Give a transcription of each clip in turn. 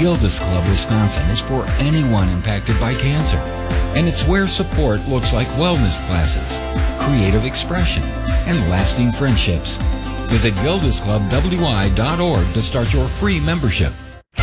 Gilda's Club Wisconsin is for anyone impacted by cancer, and it's where support looks like wellness classes, creative expression, and lasting friendships. Visit gildasclubwi.org to start your free membership.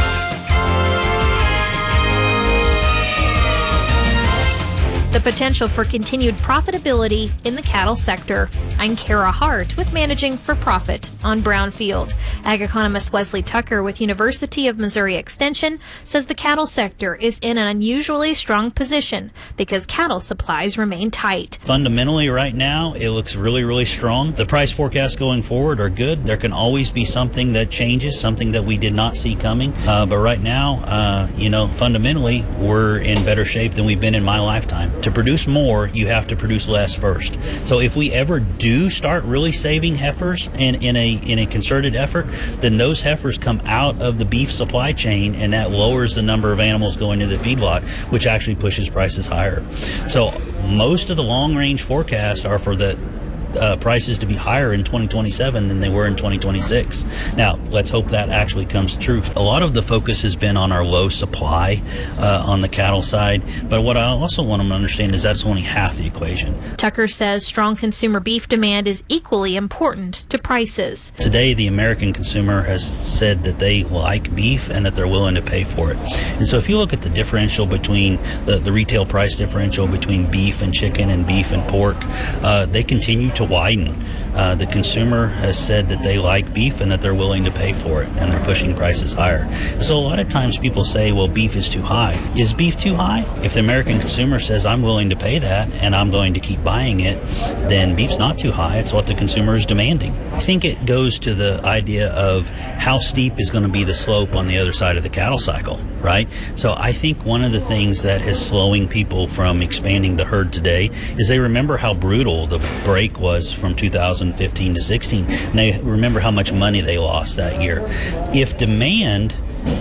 The potential for continued profitability in the cattle sector. I'm Kara Hart with Managing for Profit on Brownfield. Ag economist Wesley Tucker with University of Missouri Extension says the cattle sector is in an unusually strong position because cattle supplies remain tight. Fundamentally right now, it looks really, really strong. The price forecasts going forward are good. There can always be something that changes, something that we did not see coming. But right now, fundamentally, we're in better shape than we've been in my lifetime. To produce more, you have to produce less first. So if we ever do start really saving heifers in a concerted effort, then those heifers come out of the beef supply chain, and that lowers the number of animals going to the feedlot, which actually pushes prices higher. So most of the long-range forecasts are for the prices to be higher in 2027 than they were in 2026. Now, let's hope that actually comes true. A lot of the focus has been on our low supply on the cattle side, but what I also want them to understand is that's only half the equation. Tucker says strong consumer beef demand is equally important to prices. Today, the American consumer has said that they like beef and that they're willing to pay for it. And so if you look at the differential between the retail price differential between beef and chicken and beef and pork, they continue to widen. The consumer has said that they like beef and that they're willing to pay for it, and they're pushing prices higher. So a lot of times people say, well, beef is too high. Is beef too high? If the American consumer says, I'm willing to pay that and I'm going to keep buying it, then beef's not too high. It's what the consumer is demanding. I think it goes to the idea of how steep is going to be the slope on the other side of the cattle cycle, right? So I think one of the things that is slowing people from expanding the herd today is they remember how brutal the break was from 2015 to 16, and they remember how much money they lost that year. If demand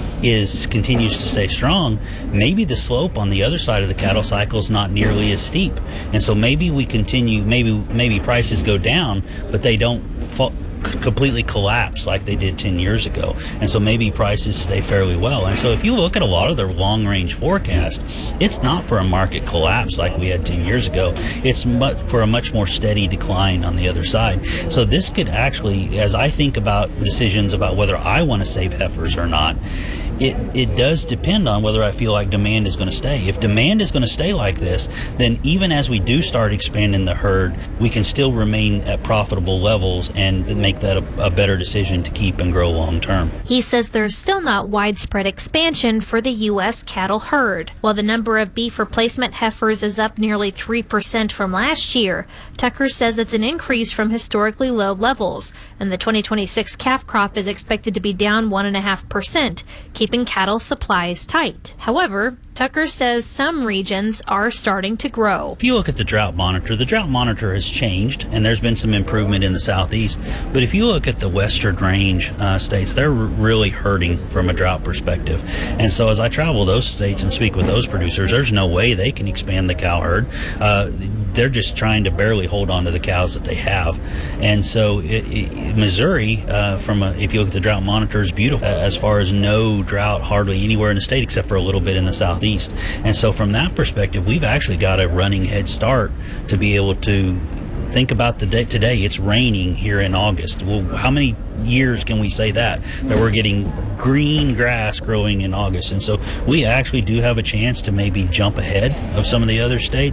continues to stay strong, maybe the slope on the other side of the cattle cycle is not nearly as steep, and so maybe we continue. Maybe prices go down, but they don't completely collapse like they did 10 years ago, and so maybe prices stay fairly well. And so if you look at a lot of their long-range forecast, it's not for a market collapse like we had 10 years ago. It's for a much more steady decline on the other side. So this could actually, as I think about decisions about whether I want to save heifers or not, it does depend on whether I feel like demand is going to stay. If demand is going to stay like this, then even as we do start expanding the herd, we can still remain at profitable levels and make that a better decision to keep and grow long term. He says there's still not widespread expansion for the U.S. cattle herd. While the number of beef replacement heifers is up nearly 3% from last year, Tucker says it's an increase from historically low levels, and the 2026 calf crop is expected to be down 1.5%, keeping cattle supplies tight. However, Tucker says some regions are starting to grow. If you look at the drought monitor has changed, and there's been some improvement in the southeast. But if you look at the western range states, they're really hurting from a drought perspective. And so as I travel those states and speak with those producers, there's no way they can expand the cow herd. They're just trying to barely hold on to the cows that they have. And so Missouri, if you look at the drought monitor, is beautiful as far as no drought hardly anywhere in the state except for a little bit in the southeast. And so from that perspective, we've actually got a running head start to be able to think about the day today. It's raining here in August. Well, how many years can we say that we're getting green grass growing in August? And so we actually do have a chance to maybe jump ahead of some of the other states.